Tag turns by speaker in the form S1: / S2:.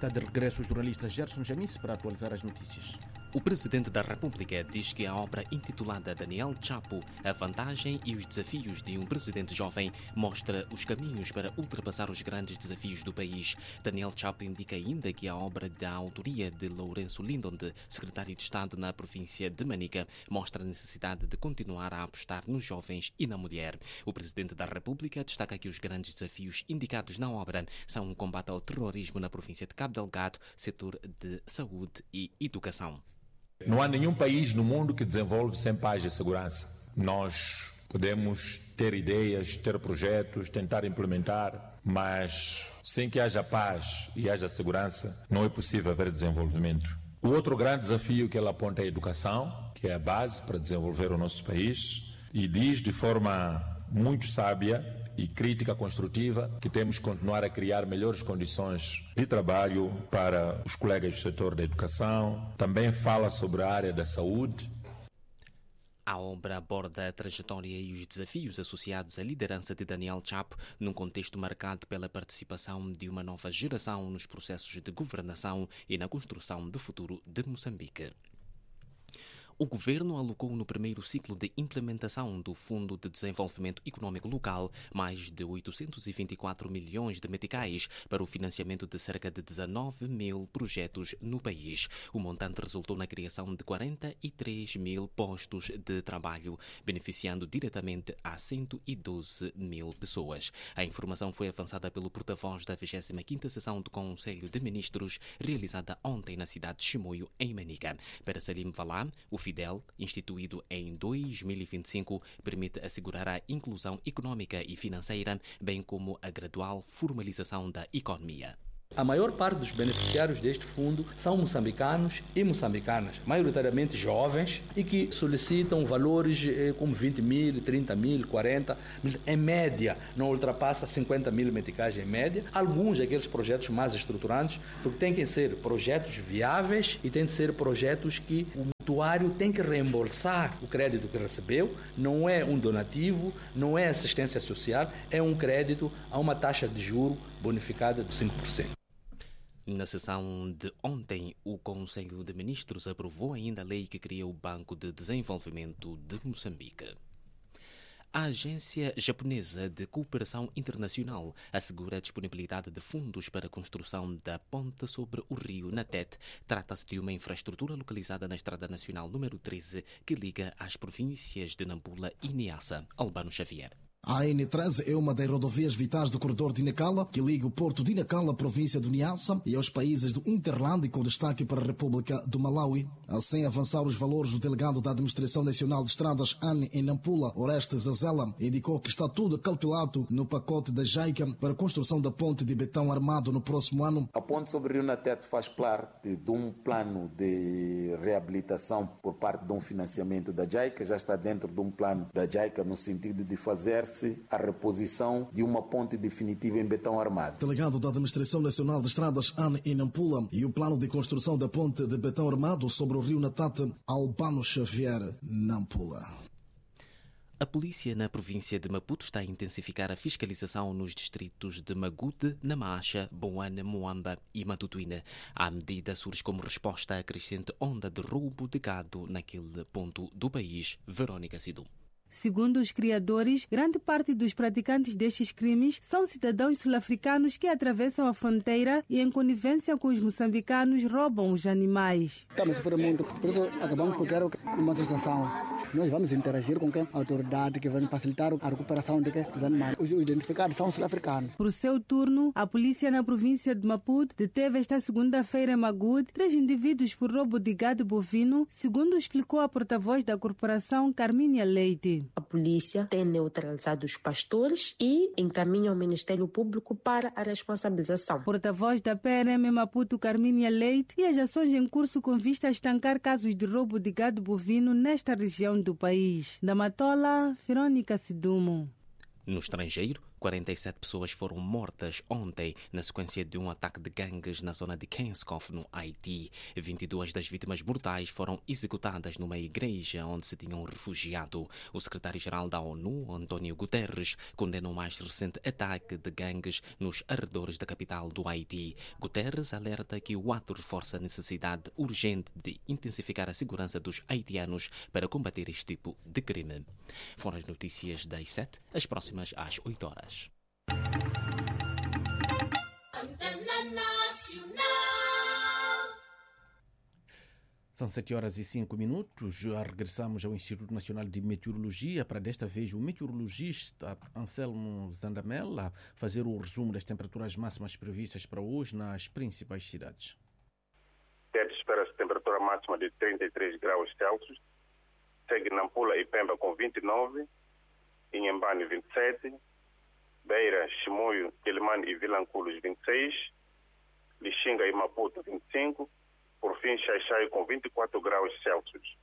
S1: Está de regresso o jornalista Gerson Janice para atualizar as notícias.
S2: O Presidente da República diz que a obra intitulada Daniel Chapo, a vantagem e os desafios de um presidente jovem, mostra os caminhos para ultrapassar os grandes desafios do país. Daniel Chapo indica ainda que a obra da autoria de Lourenço Lindonde, secretário de Estado na província de Manica, mostra a necessidade de continuar a apostar nos jovens e na mulher. O Presidente da República destaca que os grandes desafios indicados na obra são o combate ao terrorismo na província de Cabo Delgado, setor de saúde e educação.
S3: Não há nenhum país no mundo que desenvolve sem paz e segurança. Nós podemos ter ideias, ter projetos, tentar implementar, mas sem que haja paz e haja segurança, não é possível haver desenvolvimento. O outro grande desafio que ela aponta é a educação, que é a base para desenvolver o nosso país, e diz de forma muito sábia e crítica construtiva que temos que continuar a criar melhores condições de trabalho para os colegas do setor da educação. Também fala sobre a área da saúde.
S2: A obra aborda a trajetória e os desafios associados à liderança de Daniel Chapo num contexto marcado pela participação de uma nova geração nos processos de governação e na construção do futuro de Moçambique. O Governo alocou no primeiro ciclo de implementação do Fundo de Desenvolvimento Econômico Local mais de 824 milhões de meticais para o financiamento de cerca de 19 mil projetos no país. O montante resultou na criação de 43 mil postos de trabalho, beneficiando diretamente a 112 mil pessoas. A informação foi avançada pelo porta-voz da 25ª sessão do Conselho de Ministros, realizada ontem na cidade de Chimoio, em Manica. Para Salim Valam, o FIDEL, instituído em 2025, permite assegurar a inclusão econômica e financeira, bem como a gradual formalização da economia.
S4: A maior parte dos beneficiários deste fundo são moçambicanos e moçambicanas, maioritariamente jovens, e que solicitam valores como 20 mil, 30 mil, 40 mil, em média, não ultrapassa 50 mil meticais em média. Alguns daqueles projetos mais estruturantes, porque têm que ser projetos viáveis e têm que ser projetos que o mutuário tem que reembolsar o crédito que recebeu, não é um donativo, não é assistência social, é um crédito a uma taxa de juro bonificada de 5%.
S2: Na sessão de ontem, o Conselho de Ministros aprovou ainda a lei que cria o Banco de Desenvolvimento de Moçambique. A Agência Japonesa de Cooperação Internacional assegura a disponibilidade de fundos para a construção da ponte sobre o rio Natete. Trata-se de uma infraestrutura localizada na Estrada Nacional número 13 que liga as províncias de Nampula e Niassa. Albano Xavier.
S5: A N13 é uma das rodovias vitais do corredor de Nacala, que liga o porto de Nacala, província do Niassa, e aos países do Interland, com destaque para a República do Malawi. Sem avançar os valores, o delegado da Administração Nacional de Estradas, ANE, em Nampula, Orestes Azela, indicou que está tudo calculado no pacote da JICA para a construção da ponte de betão armado no próximo ano.
S6: A ponte sobre o Rio Natete faz parte de um plano de reabilitação por parte de um financiamento da JICA, já está dentro de um plano da JICA no sentido de fazer a reposição de uma ponte definitiva em betão armado.
S5: Delegado da Administração Nacional de Estradas, ANE, em Nampula, e o plano de construção da ponte de betão armado sobre o rio Natete, Albano Xavier, Nampula.
S2: A polícia na província de Maputo está a intensificar a fiscalização nos distritos de Magude, Namacha, Boana, Moamba e Matutuína. A medida surge como resposta à crescente onda de roubo de gado naquele ponto do país. Verónica Sidum.
S7: Segundo os criadores, grande parte dos praticantes destes crimes são cidadãos sul-africanos que atravessam a fronteira e, em conivência com os moçambicanos, roubam os animais.
S8: Estamos sofrendo muito, por isso acabamos por criar uma associação. Nós vamos interagir com a autoridade que vai facilitar a recuperação dos animais. Os identificados são sul-africanos.
S7: Por seu turno, a polícia na província de Maputo deteve esta segunda-feira em Magude 3 indivíduos por roubo de gado bovino, segundo explicou a porta-voz da corporação, Carmínia Leite.
S9: A polícia tem neutralizado os pastores e encaminha ao Ministério Público para a responsabilização.
S7: Porta-voz da PRM Maputo, Carmínia Leite, e as ações em curso com vista a estancar casos de roubo de gado bovino nesta região do país. Da Matola, Verônica Sidumo.
S2: No estrangeiro, 47 pessoas foram mortas ontem na sequência de um ataque de gangues na zona de Kenskov, no Haiti. 22 das vítimas mortais foram executadas numa igreja onde se tinham refugiado. O secretário-geral da ONU, António Guterres, condenou o mais recente ataque de gangues nos arredores da capital do Haiti. Guterres alerta que o ato reforça a necessidade urgente de intensificar a segurança dos haitianos para combater este tipo de crime. Foram as notícias das 7, as próximas às 8 horas.
S1: São 7 horas e 5 minutos. Já regressamos ao Instituto Nacional de Meteorologia para desta vez o meteorologista Anselmo Zandamel a fazer o resumo das temperaturas máximas previstas para hoje nas principais cidades.
S10: Espera-se temperatura máxima de 33 graus Celsius. Segue Nampula e Pemba com 29, Inhambane 27, Beira, Chimoio, Quelimane e Vilanculos 26, Lixinga e Maputo 25, por fim Xaixai com 24 graus Celsius.